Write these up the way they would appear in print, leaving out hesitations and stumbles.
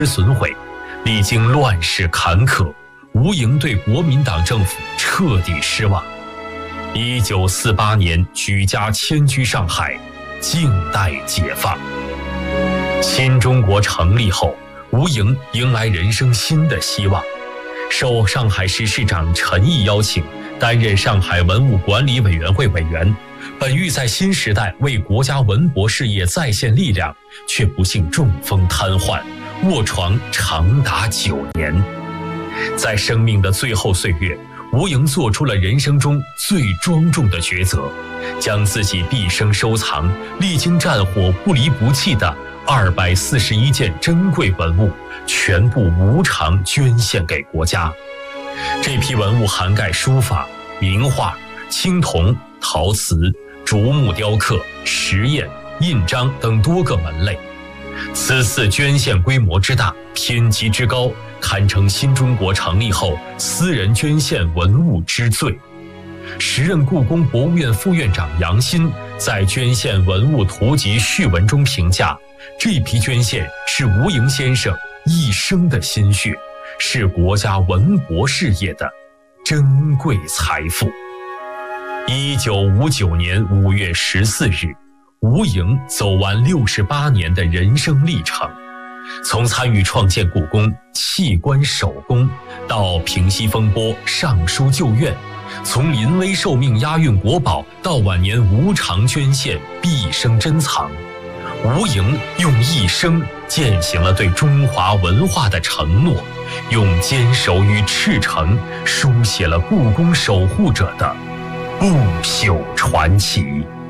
损毁，历经乱世坎坷，吴莹对国民党政府彻底失望。1948年举家迁居上海，静待解放。新中国成立后，吴莹迎来人生新的希望。受上海市市长陈毅邀请，担任上海文物管理委员会委员，本欲在新时代为国家文博事业再现力量，却不幸中风瘫痪，卧床长达9年。在生命的最后岁月，吴莹做出了人生中最庄重的抉择，将自己毕生收藏、历经战火不离不弃的241件珍贵文物全部无偿捐献给国家。这批文物涵盖书法、名画、青铜、陶瓷、竹木雕刻、石砚、印章等多个门类。此次捐献规模之大，篇级之高，堪称新中国成立后私人捐献文物之最。时任故宫博物院副院长杨新在捐献文物图集序文中评价，这批捐献是吴莹先生一生的心血，是国家文博事业的珍贵财富。1959年5月14日，吴莹走完68年的人生历程，从参与创建故宫、弃官守宫，到平息风波、上书旧院，从临危受命押运国宝，到晚年无偿捐献毕生珍藏，吴莹用一生践行了对中华文化的承诺，用坚守与赤诚书写了故宫守护者的不朽传奇。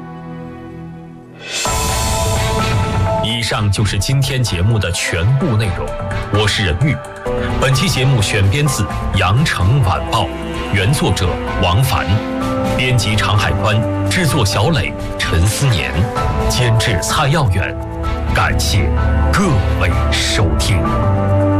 以上就是今天节目的全部内容，我是任玉。本期节目选编自《羊城晚报》，原作者王凡，编辑常海宽，制作小磊、陈思年，监制蔡耀远。感谢各位收听。